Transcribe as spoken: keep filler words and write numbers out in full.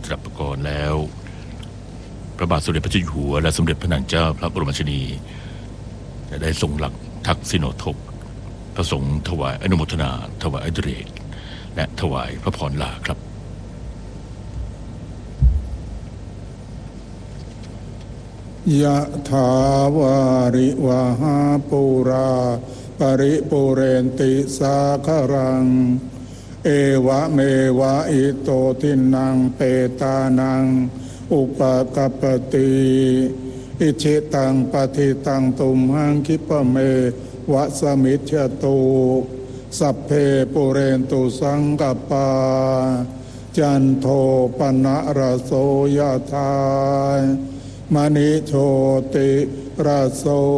ดับประกรณ์แล้วพระบาทสมเด็จพระเจ้าอยู่หัวและสมเด็จพระนางเจ้าพระบรมราชินีได้ทรงหลักทักษิโนทกพระสงฆ์ถวายอนุโมทนาถวายอดิเรกและถวายพระพรลาครับยะถาวาริวหาปุราปริปุเรนติสาครังเอวะเมวะอิโตทินังเปตานังอุปกัปปติอิชิตังปฏิตังตุมหังคิปะเมวะสมิจฉตุสัพเพปุเรนตุสังกปาจันโทปนะระโสยธามณิโชติระโส